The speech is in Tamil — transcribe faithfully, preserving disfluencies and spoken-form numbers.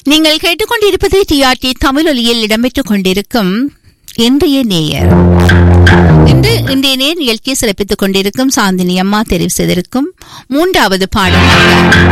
நீங்கள் கேட்டுக்கொண்டிருப்பது டிஆர்டி தமிழொலியில் இடம்பெற்றுக் கொண்டிருக்கும் இன்றைய நேயர். இன்று இன்றைய நேர் நிகழ்ச்சியை சிறப்பித்துக் கொண்டிருக்கும் சாந்தினி அம்மா தெரிவு செய்திருக்கும் மூன்றாவது பாடல்.